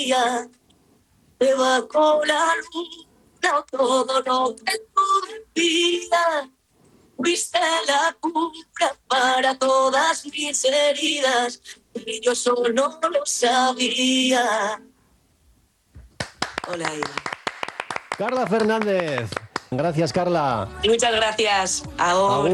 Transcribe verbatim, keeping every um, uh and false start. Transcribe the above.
día, debajo la luna, todo lo que tú decías. Fuiste la cura para todas mis heridas y yo solo lo sabía. Hola, Ida. Carla Fernández. Gracias, Carla. Muchas gracias. Ahora.